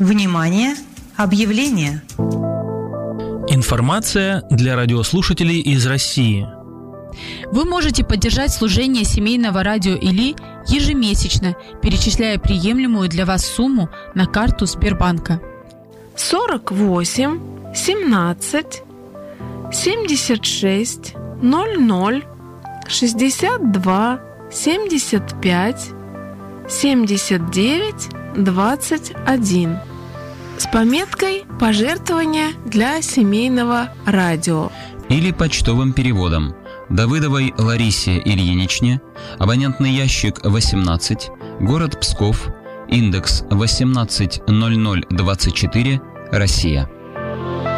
Внимание! Объявление! Информация для радиослушателей из России. Вы можете поддержать служение семейного радио Или ежемесячно, перечисляя приемлемую для вас сумму на карту Сбербанка. 48 17 76 00 62 75 79 21 с пометкой «Пожертвования для семейного радио» или почтовым переводом Давыдовой Ларисе Ильиничне, абонентный ящик 18, город Псков, индекс 180024, Россия.